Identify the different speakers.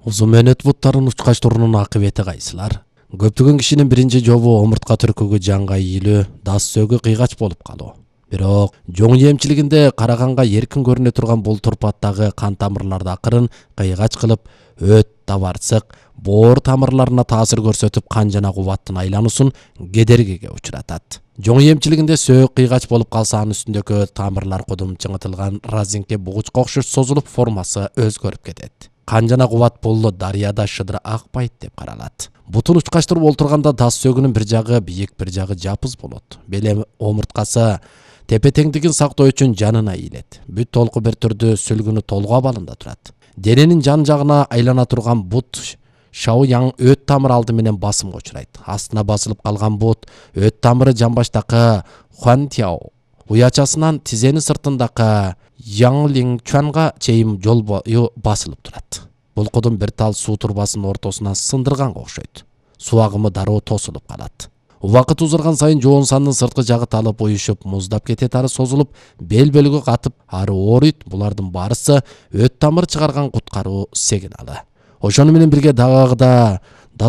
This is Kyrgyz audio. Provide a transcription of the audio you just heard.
Speaker 1: Узун мөөнөт буттарын учкачтыруунун акыбети кайсылар? Көптөгөн кишинин биринчи жолу омуртка түркүгү жанга ийилүү, дас сөөгү кыйгач болуп калуу. Бирок жоң эмчилигинде караганга эркин көрүнө турган бул турпаттагы кан тамырларды акырын кыйгач кылып, өт, табарсык, боор тамырларына таасир көрсөтүп, кан жана кубаттын айлануусун кедергиге учуратат. Жоң эмчилигинде сөөк кыйгач болуп калса, анын үстүндөгү тамырлар кудум чыңытылган разинке бугучка окшош созулуп, формасы өзгөрүп кетет. Кан жана кубат боллу дарыяда шыдыр акпайт деп каралат. Бутун учкачтырып олтурганда дас сөөгүнүн бир жагы бийик, бир жагы жапыз болот. Белем омурткасы тепе теңдигин сактоо үчүн жанына ийилет. Бүт толку бир түрдүү сүлгүнү толгу абалында турат. Дененин жан жагына айлана турган бут шау яң өт тамыр алды менен басымга учурайт. Астына басылып калган бут өт тамыры жамбаштакы хуантяо уячасынан тизенин сыртындакы Яңлин чуанга чейин жол бою басылып турат. Бул кудум бир тал суу турбасынын ортосунан сындырганга окшойт. Суу агымы дароо тосулуп калат. Убакыт узарган сайын жоон сандын сырткы жагы талып уюшуп, муздап кетет, ары созулуп, бел бөлүгү катып, ары ооруйт. Булардын барысы өт тамыр чыгарган куткаруу сигналы. Ошону менен бирге дагы